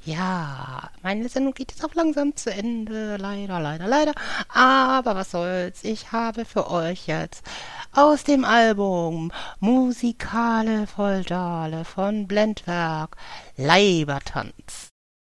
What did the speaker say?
Ja, meine Sendung geht jetzt auch langsam zu Ende. Leider, leider, leider. Aber was soll's? Ich habe für euch jetzt aus dem Album Musikale Feudale von Blendwerk Leibertanz.